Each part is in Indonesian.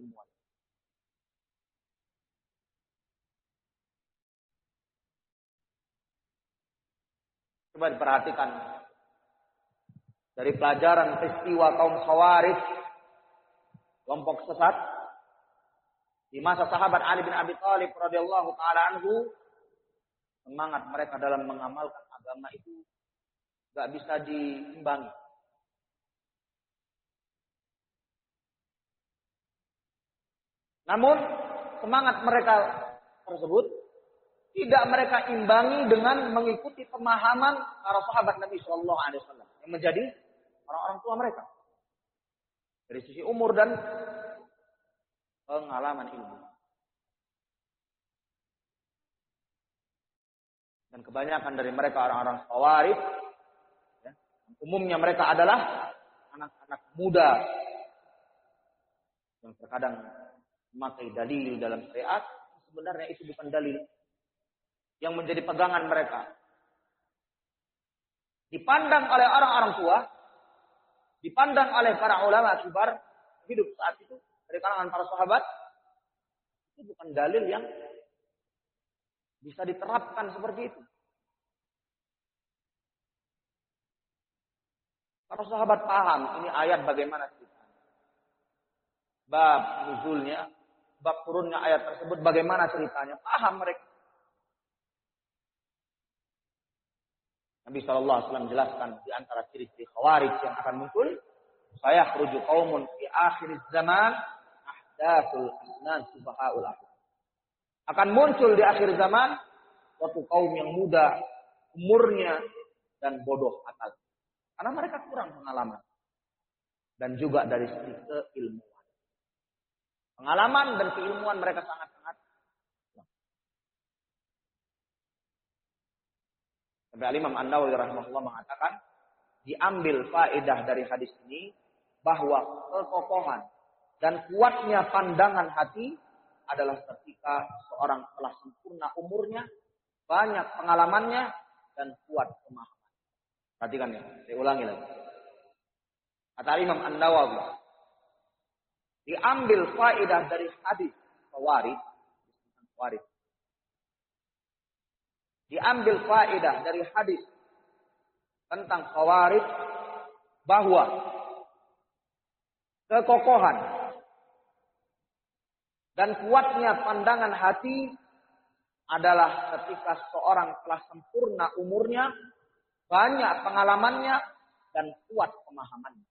keilmuan. Coba diperhatikan dari pelajaran peristiwa kaum Khawarij, kelompok sesat di masa sahabat Ali bin Abi Thalib radhiyallahu taala anhu, semangat mereka dalam mengamalkan agama itu enggak bisa diimbangi. Namun semangat mereka tersebut tidak mereka imbangi dengan mengikuti pemahaman para sahabat Nabi Shallallahu Alaihi Wasallam yang menjadi orang-orang tua mereka dari sisi umur dan pengalaman ilmu. Dan kebanyakan dari mereka orang-orang Khawarij, ya, umumnya mereka adalah anak-anak muda yang terkadang memakai dalil dalam syariat, sebenarnya itu bukan dalil yang menjadi pegangan mereka. Dipandang oleh orang-orang tua, dipandang oleh para ulama kibar hidup saat itu dari kalangan para sahabat, itu bukan dalil yang bisa diterapkan seperti itu. Para sahabat paham ini ayat bagaimana ceritanya. Bab nuzulnya, bab turunnya ayat tersebut bagaimana ceritanya. Paham mereka. Nabi SAW jelaskan di antara ciri-ciri Khawarij yang akan muncul. Saya khruju qaumun fi akhir zaman ahdatsul asnan sufahaul akhir. Akan muncul di akhir zaman suatu kaum yang muda umurnya dan bodoh akal. Karena mereka kurang pengalaman. Dan juga dari segi keilmuan. Pengalaman dan keilmuan mereka sangat-sangat. Sampai Imam An-Nawawi rahimahullah mengatakan, diambil faedah dari hadis ini bahwa kekokohan dan kuatnya pandangan hati adalah ketika seorang telah sempurna umurnya, banyak pengalamannya, dan kuat pemahaman. Perhatikan ya, saya ulangi lagi. Kata Imam An-Nawawi, diambil faedah dari hadis Khawarij. Diambil faedah dari hadis tentang Khawarij bahwa kekokohan dan kuatnya pandangan hati adalah ketika seorang telah sempurna umurnya, banyak pengalamannya, dan kuat pemahamannya.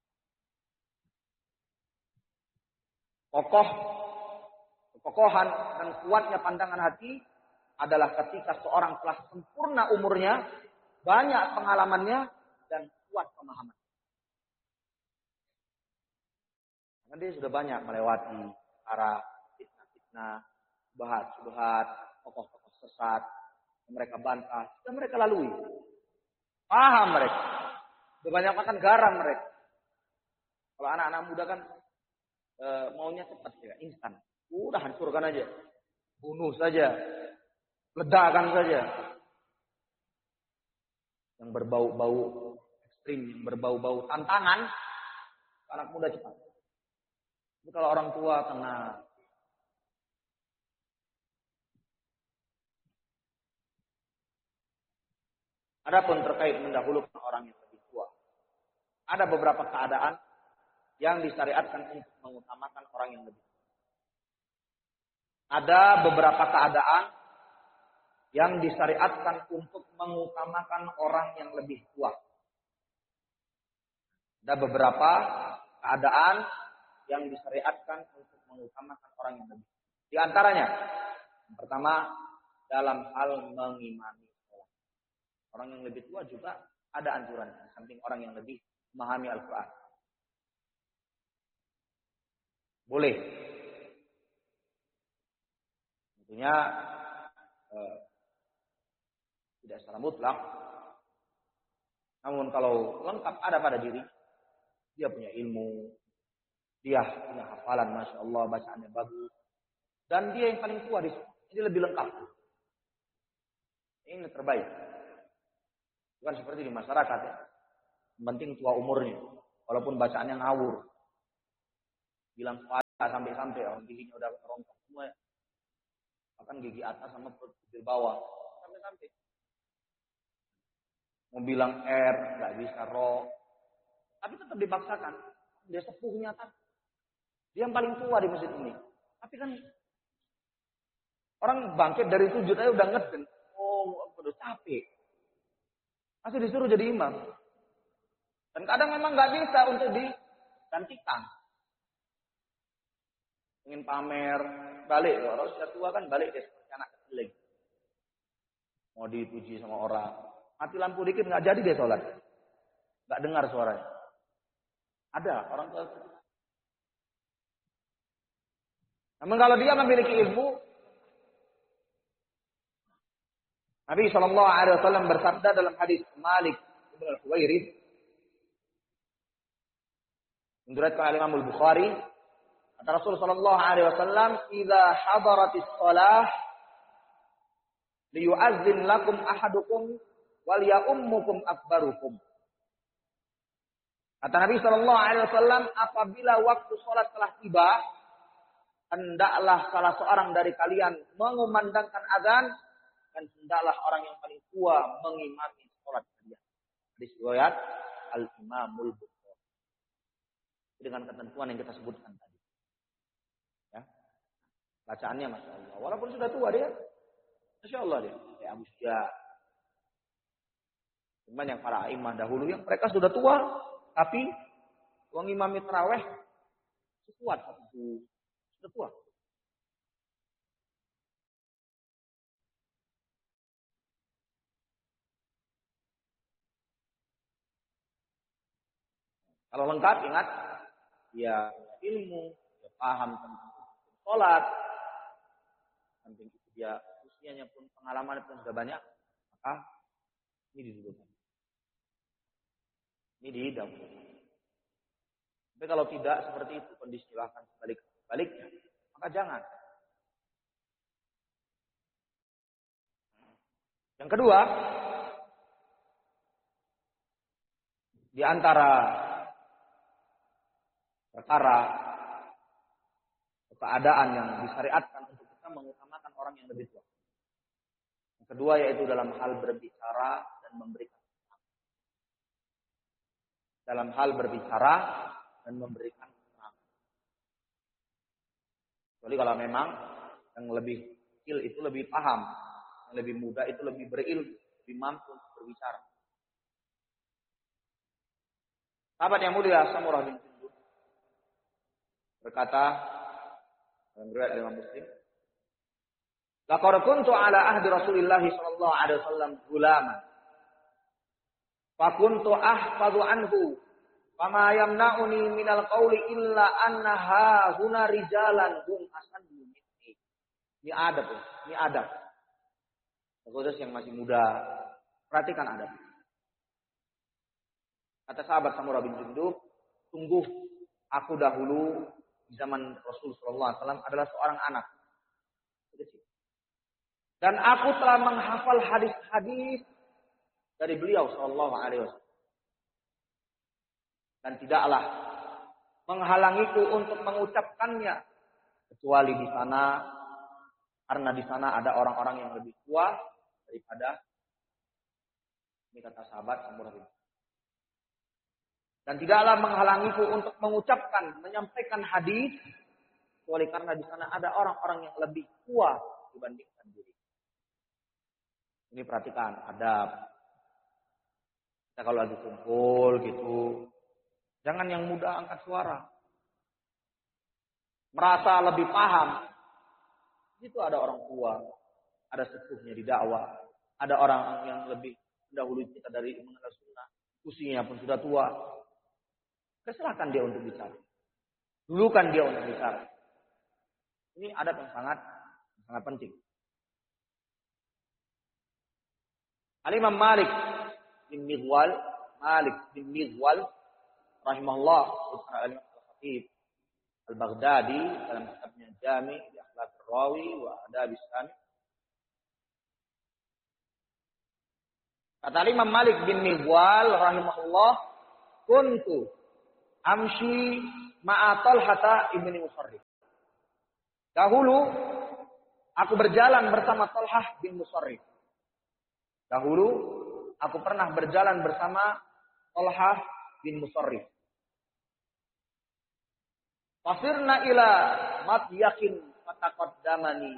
Kekokohan dan kuatnya pandangan hati adalah ketika seorang telah sempurna umurnya, banyak pengalamannya, dan kuat pemahaman. Karena dia sudah banyak melewati arah fitnah-fitnah, subhat, tokoh-tokoh sesat, yang mereka bantah, sudah mereka lalui. Paham mereka. Sudah banyak makan garam mereka. Kalau anak-anak muda kan maunya cepat ya, instan. Udah hancurkan aja. Bunuh saja. Ledakan saja. Yang berbau-bau ekstrim, yang berbau-bau tantangan, anak muda cepat. Tapi kalau orang tua tenang. Adapun terkait mendahulukan orang yang lebih tua, ada beberapa keadaan yang disyariatkan untuk mengutamakan orang yang lebih tua. Ada beberapa keadaan yang disyariatkan untuk mengutamakan orang yang lebih tua. Ada beberapa keadaan yang disyariatkan untuk mengutamakan orang yang lebih tua. Di antaranya, yang pertama, dalam hal mengimami sholat. Orang yang lebih tua juga ada anjuran, samping orang yang lebih memahami Al-Quran. Boleh. Tentunya tidak secara mutlak. Namun kalau lengkap ada pada diri, dia punya ilmu, dia punya hafalan, Masya Allah, bacaannya bagus, dan dia yang paling tua di sini, ini lebih lengkap. Ini terbaik. Bukan seperti di masyarakat ya. Yang penting tua umurnya, walaupun bacaannya ngawur. Bilang sampai-sampai orang giginya udah rontok semua. Bahkan gigi atas sama bibir bawah. Sampai-sampai. Mau bilang R, nggak bisa ro. Tapi tetap dipaksakan. Dia sepuhnya kan. Dia yang paling tua di masjid ini. Tapi kan orang bangkit dari sujud aja udah ngeden. Oh, udah capek. Masih disuruh jadi imam. Dan kadang memang nggak bisa untuk digantikan. Ingin pamer, balik. Kalau sudah tua kan balik dia seperti anak kecil lagi. Mau dipuji sama orang. Mati lampu dikit nggak jadi dia sholat. Nggak dengar suaranya. Ada orang tua. Namun kalau dia memiliki ilmu, Nabi SAW bersabda dalam hadis Malik bin Al-Huwairith, diriwayatkan oleh Imam Al-Bukhari, kata Rasul SAW, "Idza hadaratis shalah liyu'azzin lakum ahadukum wal ya'ummukum akbarukum." Kata Nabi SAW, apabila waktu sholat telah tiba, hendaklah salah seorang dari kalian mengumandangkan azan, dan hendaklah orang yang paling tua mengimami sholat kalian. Hadis riwayat Al-Imamul Bukhari. Dengan ketentuan yang kita sebutkan tadi. Ya. Bacaannya Masya Allah. Walaupun sudah tua dia. Masya Allah dia. Kayak Abu Syja. Cuman yang para imam dahulu yang mereka sudah tua. Tapi mengimami tarawih sekuat. Sudah tua. Kalau lengkap, ingat, dia ilmu, dia paham tentang sholat, samping itu dia usianya pun, pengalaman pun sudah banyak, maka ini didulukan. Ini didahulukan. Tapi kalau tidak seperti itu, kondisi silahkan sebaliknya, maka jangan. Yang kedua, di antara perkara keadaan yang disyariatkan untuk kita mengutamakan orang yang lebih tua. Yang kedua yaitu dalam hal berbicara dan memberikan saran. Dalam hal berbicara dan memberikan saran. Kecuali kalau memang yang lebih kecil itu lebih paham, yang lebih muda itu lebih berilmu, lebih mampu untuk berbicara. Sahabat yang mulia Samurah bin Jundub berkata dalam riwayat Imam Muslim, "Laqad kuntu ala ahdi Rasulillah sallallahu alaihi wasallam gulaman. Fa kuntu ahfadhu anhu, fama yamna'uni minal qawli illa annaha huna rijalan hum asaddu minni." Ini adab, ini adab. Khusus yang masih muda, perhatikan adab. Kata sahabat Samurah bin Jundub, "Sungguh aku dahulu di zaman Rasulullah SAW adalah seorang anak. Dan aku telah menghafal hadis-hadis dari beliau Sallallahu Alaihi Wasallam. Dan tidaklah menghalangiku untuk mengucapkannya kecuali di sana, karena di sana ada orang-orang yang lebih tua daripada, ini kata sahabat Samurah bin Jundub. Dan tidaklah menghalangiku untuk mengucapkan, menyampaikan hadis, kecuali karena di sana ada orang-orang yang lebih tua dibandingkan diri. Ini perhatikan, adab. Kita kalau lagi kumpul gitu, jangan yang muda angkat suara. Merasa lebih paham. Itu ada orang tua, ada sepuhnya di dakwah, ada orang yang lebih mendahului kita dari mengenal sunnah, usianya pun sudah tua. Keserahkan dia untuk bicara. Dulukan dia untuk bicara. Ini adab yang sangat penting. Al-Imam Malik bin Mighwal rahimahullah, Al-Khatib Al-Baghdadi dalam kitabnya Jami' di Akhlaq Rawi wa Adab Sami. Kata Imam Malik bin Mighwal rahimahullah, kuntu amshi ma'a Talhata ibni Musarrif. Dahulu aku berjalan bersama Talhah bin Musarrif. Dahulu aku pernah berjalan bersama Talhah bin Musarrif. Fasirna ila matyakin fataqaddamani.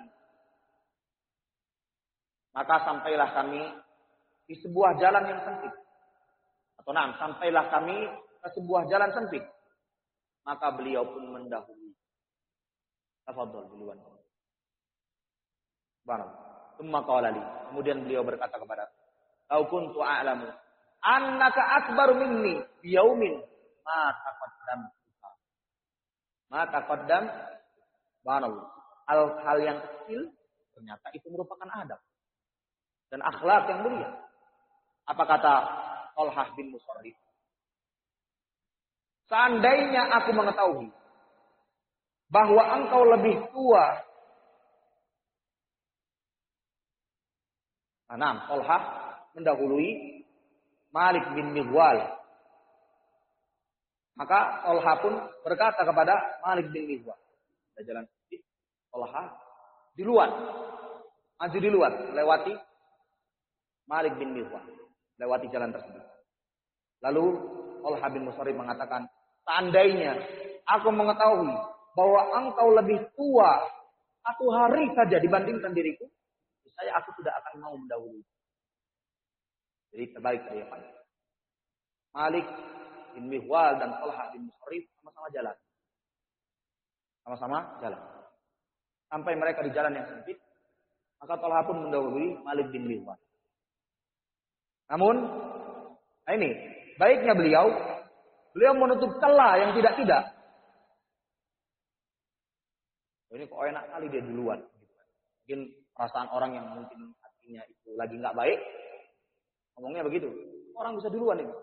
Maka sampailah kami di sebuah jalan yang sempit. Atau sampailah kami ke sebuah jalan sempit. Maka beliau pun mendahului. Tafadhol duluan. Barang. Tsumma qala li. Kemudian beliau berkata kepada aku, "Lau kuntu a'lamu annaka akbaru minni bi yaumin ma taqaddam." Ma taqaddam subhanallah. Hal yang kecil ternyata itu merupakan adab dan akhlak yang mulia. Apa kata Talhah bin Musarrif? Seandainya aku mengetahui bahwa engkau lebih tua. Talhah mendahului Malik bin Mihwal. Maka Talhah pun berkata kepada Malik bin Mihwal. Kita jalan sedikit. Talhah di luar. Maju di luar. Lewati Malik bin Mihwal. Lewati jalan tersebut. Lalu Talhah bin Musarrif mengatakan, seandainya aku mengetahui bahwa engkau lebih tua 1 hari saja dibandingkan diriku, aku tidak akan mau mendahului. Jadi terbaik dari apa? Malik bin Mihwal dan Talhah bin Musarrif sama-sama jalan. Sama-sama jalan. Sampai mereka di jalan yang sempit, maka Talhah pun mendahului Malik bin Mihwal. Namun, ini baiknya beliau menutup celah yang tidak. Ini kok enak kali dia duluan. Mungkin perasaan orang yang mungkin hatinya itu lagi nggak baik, ngomongnya begitu. Orang bisa duluan ini.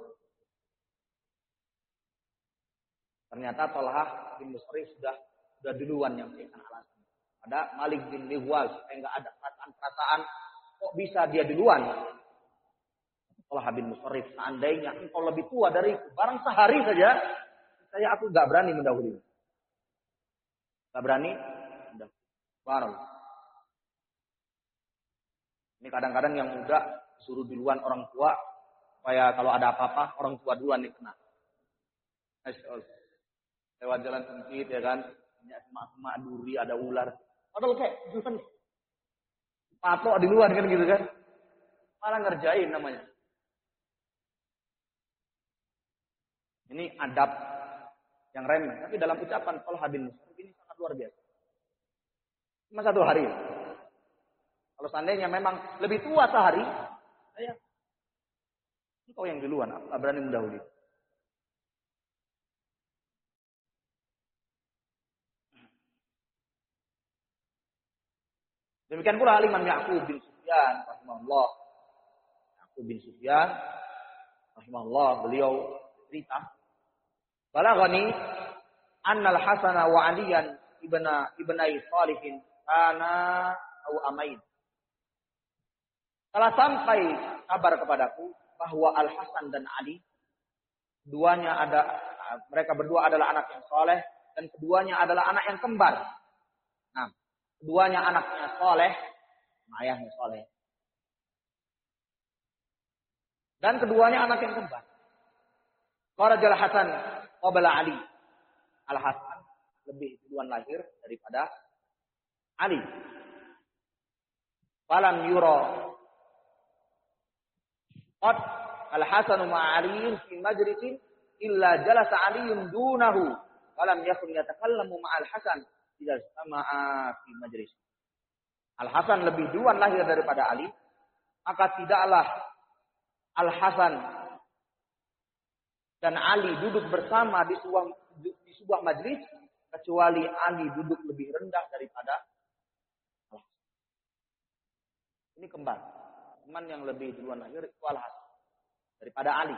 Ternyata Talhah bin Musarrif sudah duluan yang memberikan alasan. Ada Malik bin Mihwal supaya nggak ada perasaan kok bisa dia duluan. Talhah bin Musarrif, seandainya engkau lebih tua dari barang sehari saja, aku nggak berani mendahului. Nggak berani mendahului. Ini kadang-kadang yang muda suruh duluan orang tua supaya kalau ada apa-apa orang tua duluan nih kena. Lewat jalan sempit ya kan, banyak semak-semak duri, ada ular. Padahal kayak duluan patok duluan kan gitu kan. Malah ngerjain namanya. Ini adab yang remeh. Tapi dalam ucapan Talhah bin Musarrif ini sangat luar biasa. Cuma 1 hari. Kalau seandainya memang lebih tua sehari, engkau yang duluan, aku tak berani mendahului. Demikian pula Imam Ya'qub bin Sufyan rahimahullah. Ya'qub bin Sufyan rahimahullah, beliau cerita, balaghani annal Hasan wa Aliyan ibnai Salihin kana au amain. Telah sampai kabar kepadaku bahwa Al Hasan dan Ali mereka berdua adalah anak yang soleh dan keduanya adalah anak yang kembar. Nah, keduanya anaknya soleh, ayahnya soleh, dan keduanya anak yang kembar. Kharajal Hasan qabla Ali. Al Hasan lebih duluan lahir daripada Ali. Falam yura qad Al Hasan ma'ali fi majlisin illa jalasa Aliun dunahu falam yakun yatakallamu ma'al Hasan illa sama'a fi majlis. Al Hasan lebih duluan lahir daripada Ali, maka tidaklah Al Hasan dan Ali duduk bersama di sebuah majlis kecuali Ali duduk lebih rendah daripada Allah. Ini kembar. Teman yang lebih duluan lahir itu Al Hasan daripada Ali.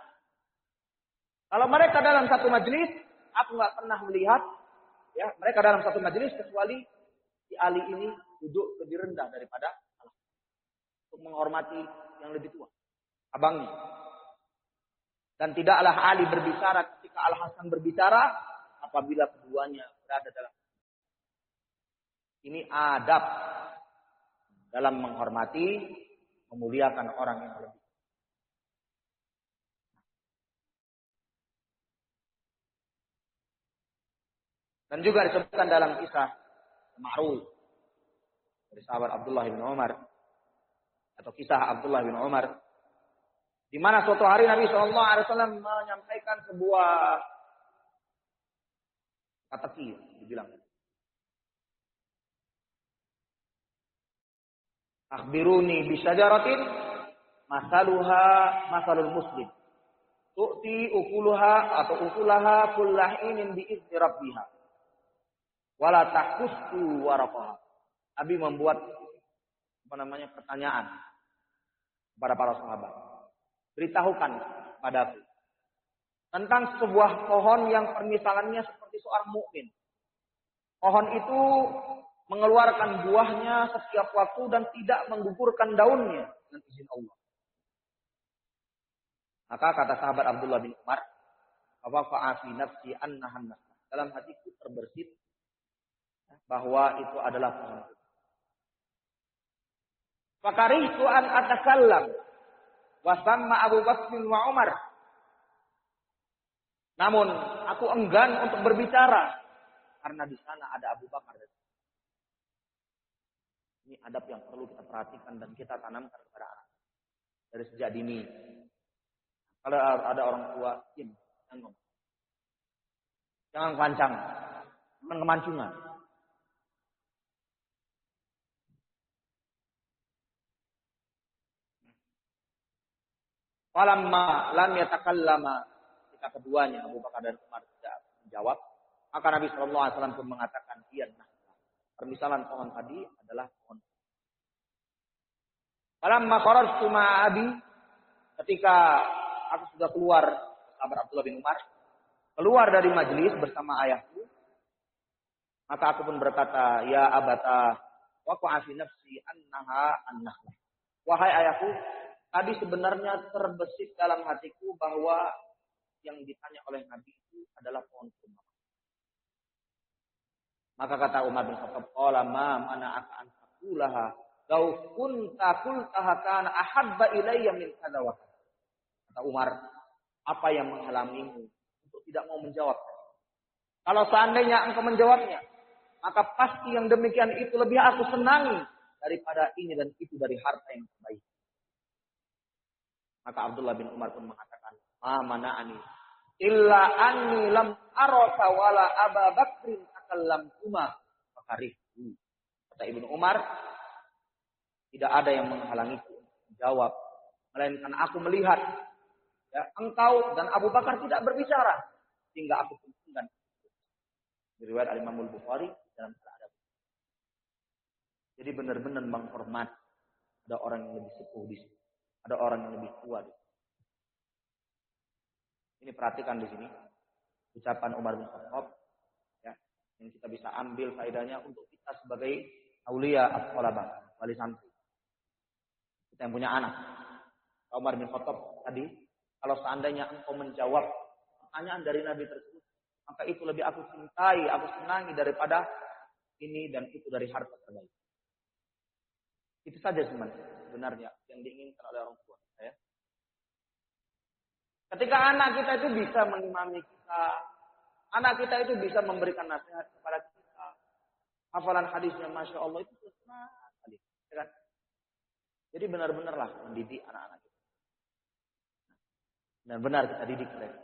Kalau mereka dalam satu majlis, aku nggak pernah melihat ya mereka dalam satu majlis kecuali si Ali ini duduk lebih rendah daripada Allah untuk menghormati yang lebih tua, abangnya. Dan tidaklah Ali berbicara ketika Al Hasan berbicara apabila keduanya berada dalam. Ini adab dalam menghormati, memuliakan orang yang lebih. Dan juga disebutkan dalam kisah ma'ruf dari sahabat Abdullah bin Umar, atau kisah Abdullah bin Umar, di mana suatu hari Nabi SAW menyampaikan sebuah kata-kata, dibilang, akhbiruni bisyajaratin masaluha masalul muslim. Tu'ti ukuluha atau ukulaha kullahinin bi'izni rabbiha. Wala tahkussu waraqaha. Nabi membuat pertanyaan kepada para sahabat. Beritahukan padaku tentang sebuah pohon yang permisalannya seperti seorang mukmin. Pohon itu mengeluarkan buahnya setiap waktu dan tidak menggugurkan daunnya dengan izin Allah. Maka kata sahabat Abdullah bin Umar, "Waqa'a fi nafsi annaha." Dalam hatiku terbersit bahwa itu adalah pohon. Fakarihtu an atakallam wa samma Abu Bakr wa Umar. Namun aku enggan untuk berbicara karena di sana ada Abu Bakar. Ini adab yang perlu kita perhatikan dan kita tanamkan kepada anak dari sejak dini. Kalau ada orang tua, jangan kencang, jangan kemancungan. Falamma lam yatakallama, ketika keduanya Abu Bakar dan Umar tidak menjawab, maka Nabi SAW pun mengatakan, iya, nah, permisalan pohon tadi adalah pohon. Falamma kharajtu ma'a abi, ketika aku sudah keluar, sahabat Abdullah bin Umar keluar dari majelis bersama ayahku, maka aku pun berkata, ya abata, waqa'a fi nafsi annaha an-nakhlah. Wahai ayahku, tadi sebenarnya terbesit dalam hatiku bahwa yang ditanya oleh Nabi itu adalah pohon kurma. Maka kata Umar bin Khattab, qala ma mana'aka an taqulaha law kunta qultaha kana ahabba ilayya min kadza wa kadza. Kata Umar, apa yang menghalangimu untuk tidak mau menjawab? Kalau seandainya engkau menjawabnya, maka pasti yang demikian itu lebih aku senangi daripada ini dan itu dari harta yang terbaik. Maka Abdullah bin Umar pun mengatakan, ma mana'ani illa anni lam araka wala Aba Bakrin akallamtuma fakarihtu. Kata Ibnu Umar, tidak ada yang menghalangiku untuk menjawab, melainkan aku melihat ya, engkau dan Abu Bakar tidak berbicara, sehingga aku pun enggan. Riwayat Al-Imam Al-Bukhari dalam Al-Adab. Jadi benar-benar menghormat, ada orang yang lebih sepuh di sini, ada orang yang lebih tua di sini. Ini perhatikan di sini ucapan Umar bin Khattab, ya, yang kita bisa ambil faedahnya untuk kita sebagai aulia at-thalabah, wali santri. Kita yang punya anak. Umar bin Khattab tadi, kalau seandainya engkau menjawab pertanyaan dari Nabi tersebut, maka itu lebih aku cintai, aku senangi daripada ini dan itu dari harta terbaik. Itu saja sebenarnya yang diinginkan oleh orang tua. Ya. Ketika anak kita itu bisa mengimami kita, anak kita itu bisa memberikan nasihat kepada kita, hafalan hadisnya Masya Allah itu senang sekali. Ya kan? Jadi benar-benarlah mendidik anak-anak kita. Benar-benar kita didik mereka.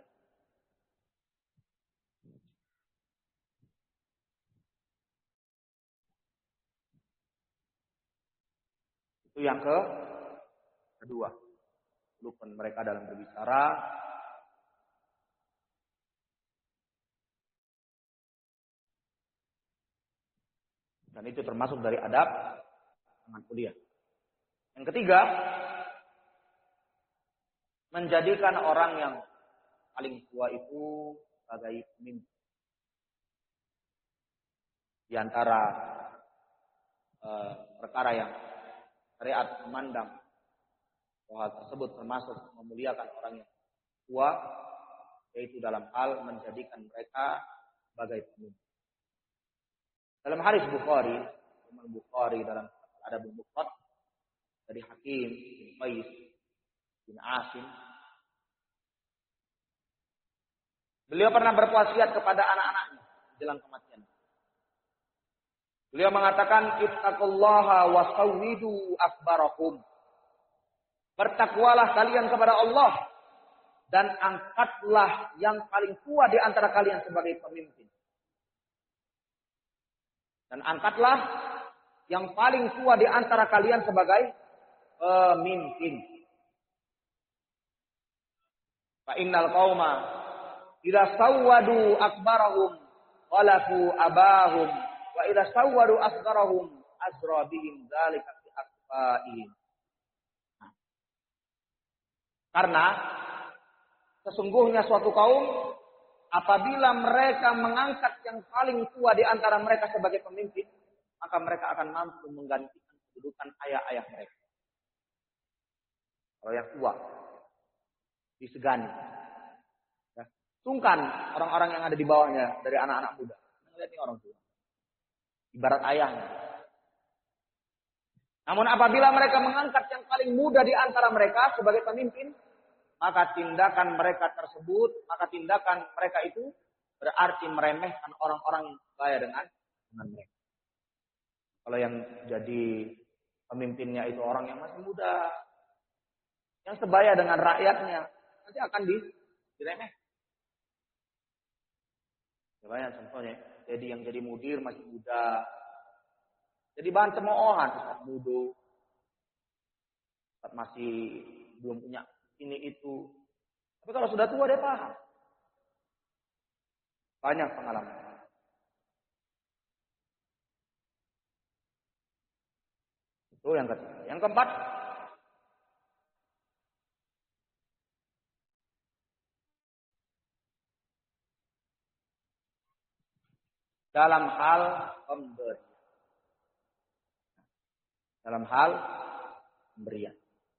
Itu yang kedua. Rukun mereka dalam berbicara. Dan itu termasuk dari adab teman kuliah. Yang ketiga, menjadikan orang yang paling tua itu sebagai pemimpin. Di antara perkara yang syariat memandang bahwa tersebut termasuk memuliakan orang yang tua, yaitu dalam hal menjadikan mereka sebagai pemimpin. Dalam hadis Bukhari Bukhari dalam Adabul Mufrad dari Hakim bin Qais bin Asim. Beliau pernah berwasiat kepada anak-anaknya menjelang kematian. Beliau mengatakan, ittaqullaha wa sawwidu akbarakum. Bertakwalah kalian kepada Allah dan angkatlah yang paling tua di antara kalian sebagai pemimpin. Dan angkatlah yang paling tua di antara kalian sebagai pemimpin. Fa innal qauma idza sawwadu akbarahum walafu abahum wa idza sawwadu asgharahum azra bihim dzalika fi akfaihim. Karena sesungguhnya suatu kaum apabila mereka mengangkat yang paling tua di antara mereka sebagai pemimpin, maka mereka akan mampu menggantikan kedudukan ayah-ayah mereka. Kalau yang tua disegani. Ya. Sungkan orang-orang yang ada di bawahnya dari anak-anak muda. Lihat ini orang tua. Ibarat ayahnya. Namun apabila mereka mengangkat yang paling muda di antara mereka sebagai pemimpin, maka tindakan mereka itu berarti meremehkan orang-orang yang sebaya dengan mereka. Kalau yang jadi pemimpinnya itu orang yang masih muda, yang sebaya dengan rakyatnya, nanti akan diremeh. Banyak contohnya. Jadi yang jadi mudir masih muda. Jadi bahan cemoohan, Ustaz muda. Ustaz masih belum punya ini itu. Tapi kalau sudah tua dia paham. Banyak pengalaman. Itu yang ketiga. Yang keempat, dalam hal pemberian. Dalam hal pemberian.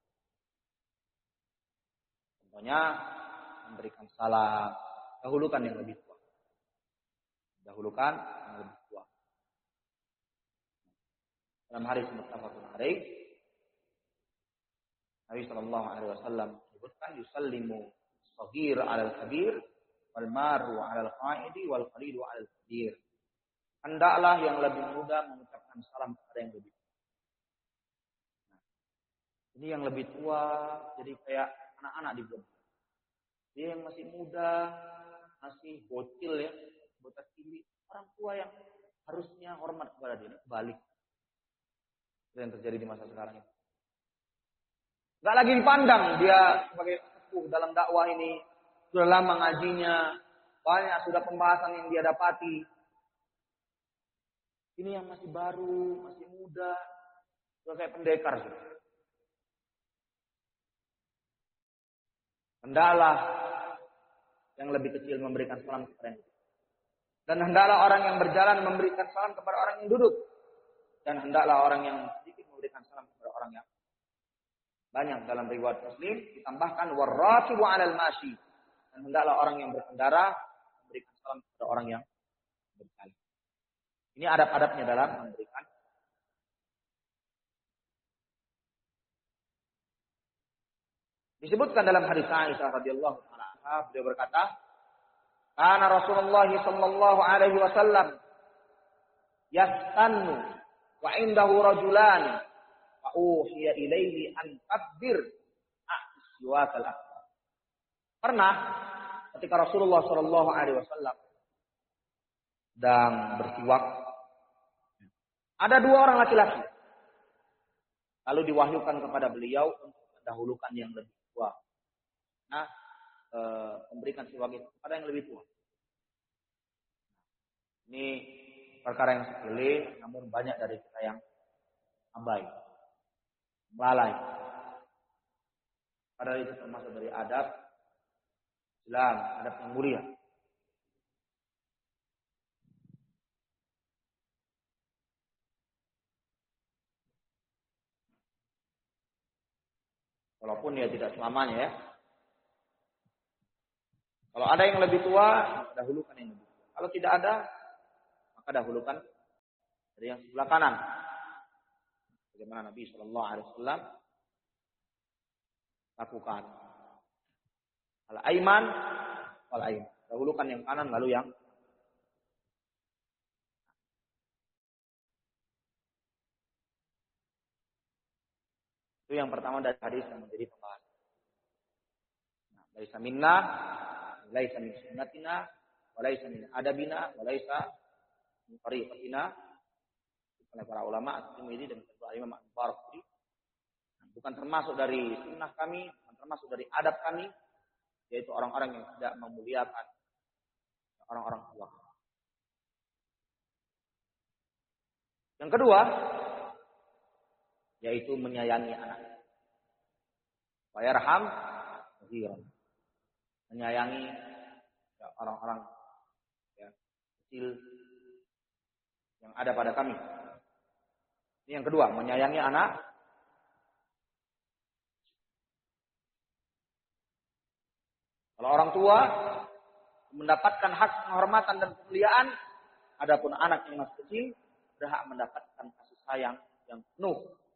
Contohnya memberikan salam, dahulukan yang lebih tua. Dahulukan yang lebih tua. Dalam hadis muttafaqun alaih, Nabi sallallahu alaihi wasallam menyebutkan yusallimu shaghir 'alal kabir wal maru 'alal qa'idi wal qalilu 'alal kabir. Hendaklah yang lebih muda mengucapkan salam kepada yang lebih tua. Nah, ini yang lebih tua jadi kayak anak-anak di belakang. Dia yang masih muda, masih bocil ya, bocah cilik, orang tua yang harusnya hormat kepada dia, balik. Itu yang terjadi di masa sekarang ini. Enggak lagi dipandang dia sebagai sepuh dalam dakwah ini, sudah lama ngajinya, banyak sudah pembahasan yang dia dapati. Ini yang masih baru, masih muda, sudah kayak pendekar sudah. Hendaklah yang lebih kecil memberikan salam kepada yang duduk. Dan hendaklah orang yang berjalan memberikan salam kepada orang yang duduk. Dan hendaklah orang yang sedikit memberikan salam kepada orang yang banyak. Dalam riwayat Muslim ditambahkan warrakibu 'alal masyi. Dan hendaklah orang yang berkendara memberikan salam kepada orang yang berjalan. Ini adab-adabnya dalam memberikan. Disebutkan dalam hadis Aisyah radhiyallahu anha, beliau berkata, "Kana Rasulullah sallallahu alaihi wasallam yastannu wa indahu rajulan fa uhiya ilaihi an kabbir siwakal akbar." Pernah ketika Rasulullah sallallahu alaihi wasallam sedang bersiwak, ada dua orang laki-laki. Lalu diwahyukan kepada beliau untuk mendahulukan yang lebih tua. Nah, memberikan siwak itu kepada yang lebih tua. Ini perkara yang sepele, namun banyak dari kita yang abai, lalai. Padahal itu termasuk dari adab Islam, adab yang mulia. Walaupun ya tidak selamanya ya. Kalau ada yang lebih tua, maka dahulukan yang lebih tua. Kalau tidak ada, maka dahulukan dari yang sebelah kanan. Bagaimana Nabi Shallallahu Alaihi Wasallam lakukan. Al-aiman wal aiman. Dahulukan yang kanan lalu yang itu yang pertama dari hadis yang menjadi pembahasan. Nah, laisa minna, laisa min sunnatina, wa laisa min adabina, wa laisa min tariqatina. Oleh para ulama At-Tirmidzi dan Imam Al-Bukhari, bukan termasuk dari sunnah kami, bukan termasuk dari adab kami, yaitu orang-orang yang tidak memuliakan orang-orang tua. Yang kedua, yaitu menyayangi anak. Wa yarham sagiran. Menyayangi orang-orang kecil yang ada pada kami. Ini yang kedua, menyayangi anak. Kalau orang tua mendapatkan hak penghormatan dan kemuliaan, adapun anak yang masih kecil berhak mendapatkan kasih sayang yang penuh